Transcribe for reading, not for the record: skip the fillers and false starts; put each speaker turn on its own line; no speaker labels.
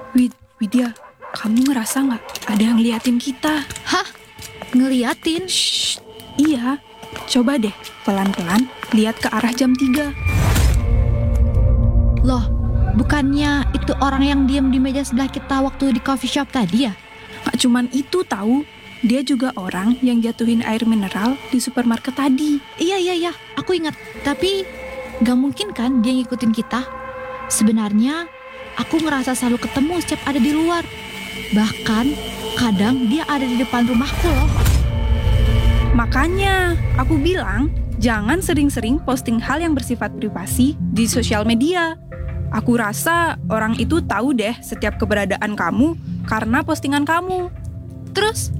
Widya, kamu ngerasa nggak ada yang liatin kita?
Hah? Ngeliatin?
Shh, iya. Coba deh, pelan-pelan lihat ke arah jam 3.
Loh, bukannya itu orang yang diam di meja sebelah kita waktu di coffee shop tadi ya?
Nggak cuman itu tahu, dia juga orang yang jatuhin air mineral di supermarket tadi.
Iya, aku ingat. Tapi gak mungkin kan dia ngikutin kita? Sebenarnya aku ngerasa selalu ketemu setiap ada di luar. Bahkan kadang dia ada di depan rumahku loh.
Makanya aku bilang jangan sering-sering posting hal yang bersifat privasi di sosial media. Aku rasa orang itu tahu deh setiap keberadaan kamu karena postingan kamu.
Terus